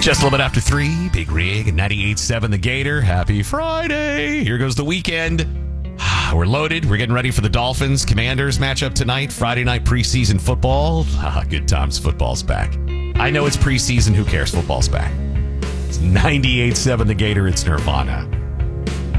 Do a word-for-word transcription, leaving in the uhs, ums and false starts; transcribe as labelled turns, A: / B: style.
A: Just a little bit after three, Big Rig and ninety-eight point seven The Gator. Happy Friday. Here goes the weekend. We're loaded. We're getting ready for the Dolphins Commanders matchup tonight. Friday night preseason football. Ah, good times. Football's back. I know it's preseason. Who cares? Football's back. It's ninety-eight point seven The Gator. It's Nirvana.